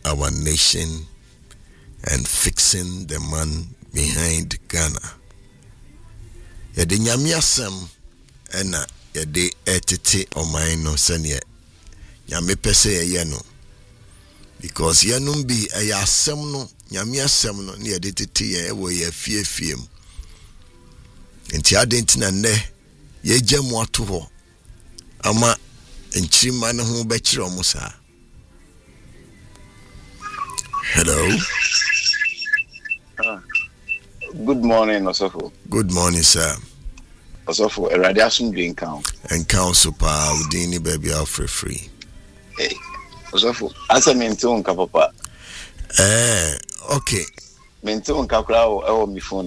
our nation and fixing the man behind Ghana. Yede nyame asem ena yede etete oman no sene nyame pese ye no, because yenum bi eya asem no nyame asem no ne yede tete ye wo ye fiefiem. Enti adentina ne ye gemu ato ho ama enchima ne ho be kire omusa. Hello. Good morning, Osofo. Good morning, sir. Osofo, a radiation being count. And council pa udini baby Alfred free. Hey, Osofo, answer me into unka papa. Okay. Mento unka crowd or me phone.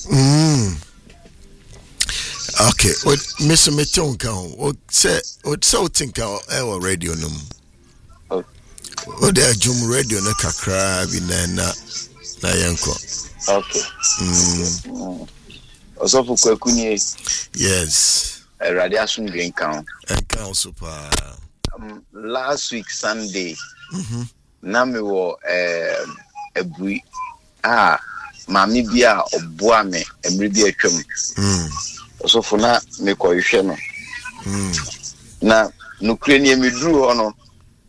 Okay, what Mr. Metonka, what so think our radio num? What there Jum radio na kakra bi na yanko. Okay. Osofo Kwakunye. Yes. A radiation being count. And council pa. Last week Sunday. Na me wo ebui mami bia oboa me emri bi atwam. Osofo na me koyhwe no. Na nukre ni emeduru ho no.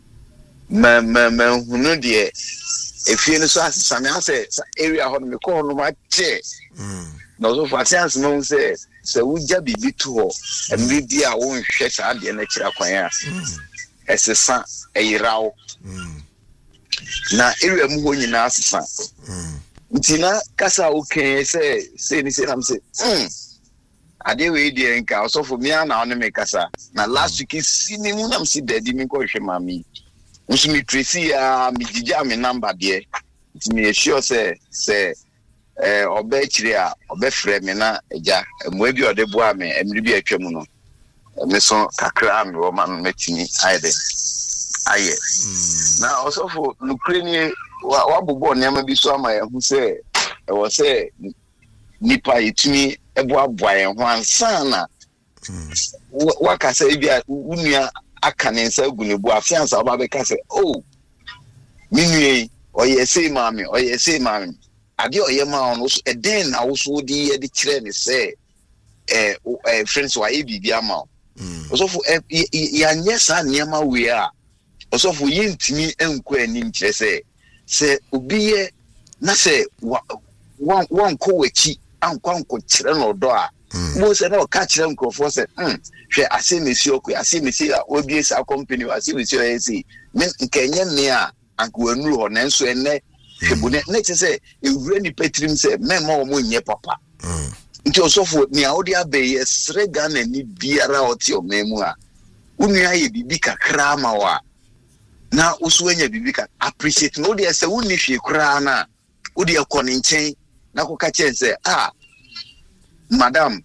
Hunu de efie no so asame ase area ho no me ko no ma che. Na Osofo asians no say wuja bibi to ho emri bia wo nhwe sa de na kira kwan a. Esesa eyirawo. Na area mu ho nyina asesa. Ntina kasa okay say ni say nam say ade we dey nka Osofo me na ono me kasa na last week sini mu nam si daddy me ko hwe mami nso me tracy me gija me number de nti me sure say oba chire a oba frɛ me na eja mo bi ode boa me emri bi atwam no me so kakra me wo man metini aye na Osofo Ukraine wa bobo nyama bi so ama ya hu say e wo say nipa itumi eboaboa en ho ansa na wakasa bia unua aka ne nsa gunebu afiansa oba be kase minue oyese mami ade oyema ono so eden na wo so di ye de kire ne say friends wa ebibi ama Osofo ya nyesa niama we a Osofo yintimi enko anim kire say obiye na say wan ko wachi anko kire no do a mo se na o ka kire nkrofo se hwe ase mesi okwe ase mesi a obi esa company ase mesi o ese men nkenye me a anko wanuru ho nanso ene hwebune na che se ewure ni petrim se mema o mo nye papa nti Osofo ni audi abeye srega na ni biara oti o memu a unu aye bibi kakra ma wa na usu enya bibi ka appreciate no dey say wonni hwe kra na wo dey akoni nchen na ko ka chen say madam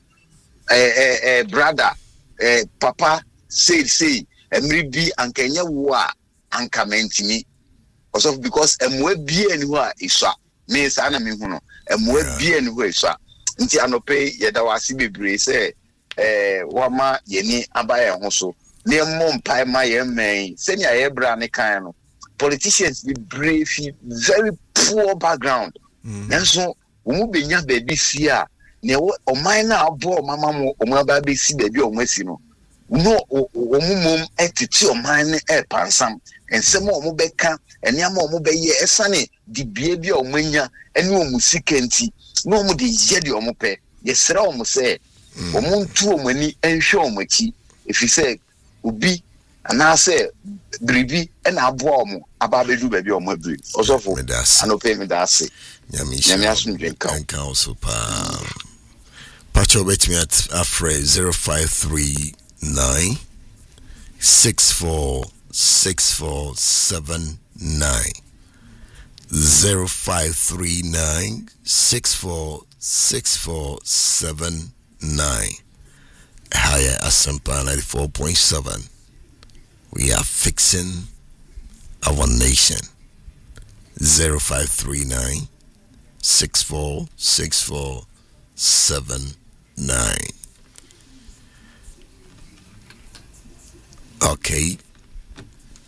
brother papa say emri bi ankanya wo a anka mentimi Osofo because emwe bi ani ho a isua me sa na me hu no emwe bi ani ho isua nti anope yeda wase bebre say wama yeni abaye ho so ne mpa ma ye men senia ye bra ne kan no politicians be brave very poor background nanso omu benya baby si a ne oman na abo mama mo omu aba be si baby omu asi no no omu mom etiti oman ne pansam ensem omu beka eniama omu be ye esane di bie bi omanya ene omu sikenti no omu de ye de omu pe yesra omu se omu ntu omani enhwe omu aki efise obi anase bribi ena abo omu aba bedu baby omu abri Osofo anope me da ase nyame asundwen kan also pa Pacho bet me at afre 0539 646479 0539 646479 higher Asampa 94.7. We are fixing our nation. 0539 646479. Okay.